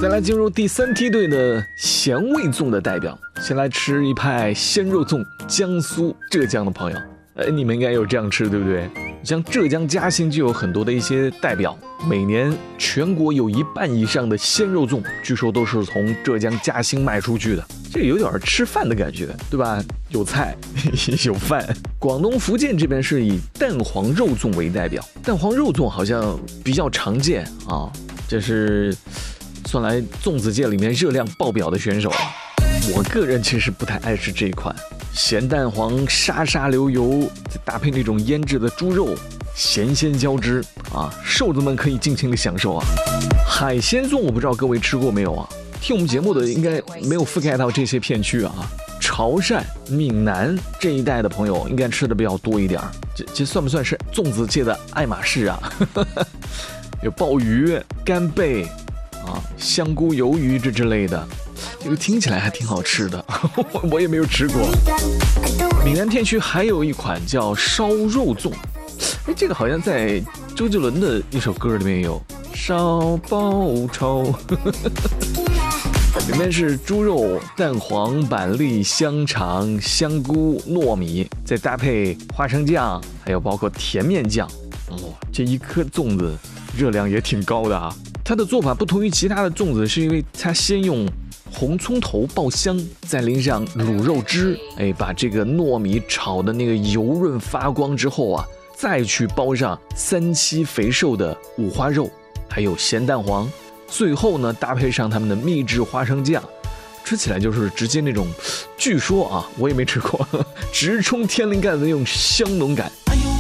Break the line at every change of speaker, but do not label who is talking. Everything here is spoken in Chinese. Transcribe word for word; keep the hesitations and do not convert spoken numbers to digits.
再来进入第三梯队的咸味粽的代表，先来吃一派鲜肉粽，江苏、浙江的朋友，哎，你们应该有这样吃，对不对？像浙江嘉兴就有很多的一些代表，每年全国有一半以上的鲜肉粽，据说都是从浙江嘉兴卖出去的，这有点吃饭的感觉，对吧？有菜有饭。广东、福建这边是以蛋黄肉粽为代表，蛋黄肉粽好像比较常见啊，这是算来粽子界里面热量爆表的选手啊。我个人其实不太爱吃这一款，咸蛋黄沙沙流油，再搭配那种腌制的猪肉，咸鲜交织啊，瘦子们可以尽情的享受啊。海鲜粽我不知道各位吃过没有啊？听我们节目的应该没有覆盖到这些片区啊。潮汕、闽南这一带的朋友应该吃的比较多一点，这这算不算是粽子界的爱马仕啊？有鲍鱼、干贝啊、香菇鱿鱼这之类的，这个听起来还挺好吃的，我也没有吃过。闽南片区还有一款叫烧肉粽，哎，这个好像在周杰伦的一首歌里面有烧报仇。里面是猪肉、蛋黄、板栗、香肠、香菇、糯米，再搭配花生酱，还有包括甜面酱。哦，这一颗粽子热量也挺高的啊。它的做法不同于其他的粽子，是因为它先用红葱头爆香，再淋上卤肉汁，哎，把这个糯米炒的那个油润发光之后啊，再去包上三七肥瘦的五花肉，还有咸蛋黄。最后呢，搭配上他们的秘制花生酱，吃起来就是直接那种，据说啊，我也没吃过，直冲天灵盖的那种香浓感。哎呦